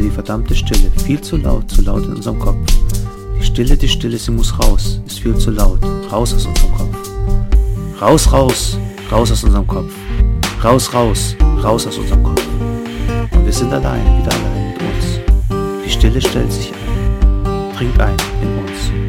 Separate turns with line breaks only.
die verdammte Stille, viel zu laut in unserem Kopf. Die Stille, sie muss raus, ist viel zu laut, raus aus unserem Kopf. Raus, raus, raus aus unserem Kopf. Raus, raus, raus aus unserem Kopf. Und wir sind allein, wieder allein mit uns. Die Stille stellt sich ein, dringt ein in uns.